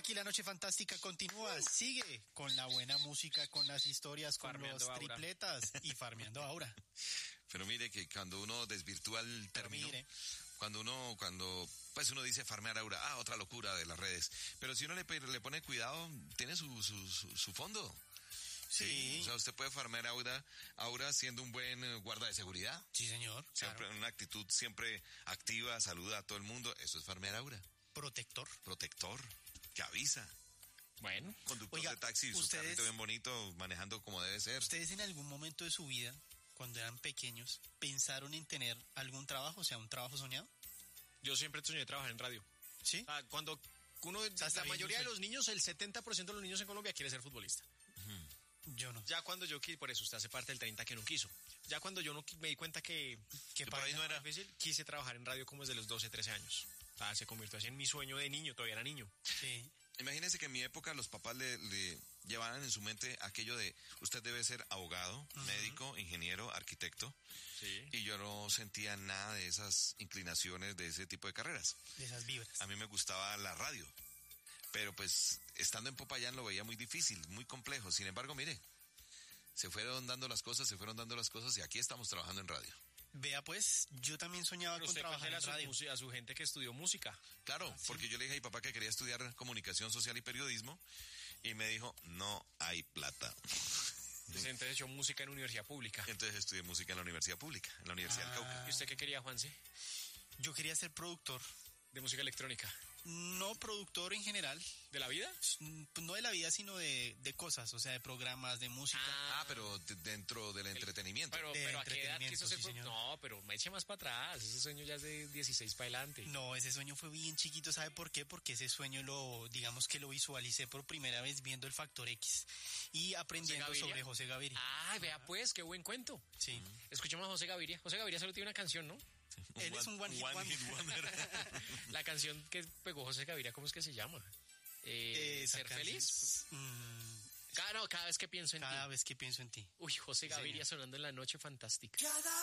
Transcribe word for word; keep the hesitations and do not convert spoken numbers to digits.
Aquí la noche fantástica continúa, sigue con la buena música, con las historias, con Farmeando los Aura. tripletas y farmeando Aura. Pero mire que cuando uno desvirtúa el Pero término, mire. cuando uno, cuando, pues uno dice farmear aura, ah, otra locura de las redes. Pero si uno le, le pone cuidado, tiene su, su, su, su fondo. Sí. O sea, usted puede farmear aura, aura siendo un buen eh, guarda de seguridad. Sí, señor. Siempre Claro. una actitud siempre activa, saluda a todo el mundo. Eso es farmear aura. Protector. Protector, que avisa. Bueno, Conductor Oiga, de taxi, su ustedes- carrito bien bonito, manejando como debe ser. ¿Ustedes en algún momento de su vida, cuando eran pequeños, pensaron en tener algún trabajo, o sea, un trabajo soñado? yo siempre soñé trabajar en radio. Sí. Ah, cuando uno, sea, está la bien, mayoría yo de sé. los niños, el setenta por ciento de los niños en Colombia quiere ser futbolista. Yo no. Ya cuando yo quise, por eso usted hace parte del treinta que no quiso. Ya cuando yo no qui- me di cuenta que, Que que por ahí no era difícil, quise trabajar en radio como desde los doce, trece años. O sea, se convirtió así en mi sueño de niño, todavía era niño. Sí. Imagínese que en mi época los papás le, le llevaban en su mente aquello de usted debe ser abogado, médico, ingeniero, arquitecto. Sí. Y yo no sentía nada de esas inclinaciones de ese tipo de carreras. De esas vibras. A mí me gustaba la radio. Pero pues estando en Popayán lo veía muy difícil, muy complejo. Sin embargo, mire, se fueron dando las cosas, se fueron dando las cosas y aquí estamos trabajando en radio. Vea pues, yo también soñaba Pero con usted trabajar cuéntele en a su, radio. musi- a su gente que estudió música. Claro, porque yo le dije a mi papá que quería estudiar comunicación social y periodismo y me dijo, no hay plata. Entonces, entonces echó música en universidad pública. Entonces estudié música en la universidad pública, en la Universidad del Cauca. ¿Y usted qué quería, Juanse? Yo quería ser productor. De música electrónica. No productor en general, ¿De la vida? mm, no de la vida, sino de, de cosas, o sea, de programas, de música. Ah, pero de- dentro del entretenimiento. Pero, De pero ¿a qué edad entretenimiento, quiso ser sí, pro- señor. No, pero me eche más para atrás. Ese sueño ya es de dieciséis para adelante. No, ese sueño fue bien chiquito, ¿sabe por qué? Porque ese sueño lo, digamos que lo visualicé por primera vez viendo el Factor X y aprendiendo Gaviria? sobre José Gaviria. Ay, vea pues, qué buen cuento. Sí. Escuchemos a José Gaviria. José Gaviria solo tiene una canción, ¿no? Él es un one hit wonder. wonder. La canción que pegó José Gaviria, ¿cómo es que se llama? Eh, Eh, esa ¿Ser canción- feliz? Mm, Cada, no, cada vez que pienso en cada ti. vez que pienso en ti. Uy, José Sí, Gaviria señor. sonando en la noche fantástica.